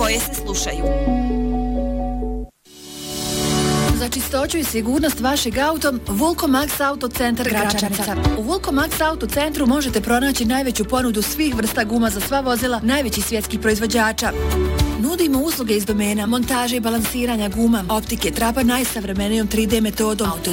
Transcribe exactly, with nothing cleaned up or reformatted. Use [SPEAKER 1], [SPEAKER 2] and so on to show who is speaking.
[SPEAKER 1] koje se slušaju.
[SPEAKER 2] Za čistoću i sigurnost vašeg auta, Vulkomax Auto Centar Gračanica. U Vulkomax Auto Centru možete pronaći najveću ponudu svih vrsta guma za sva vozila najvećih svjetskih proizvođača. Nudimo usluge iz domena montaže i balansiranja guma, optike, trapa najsavremenijom tri D metodom, auto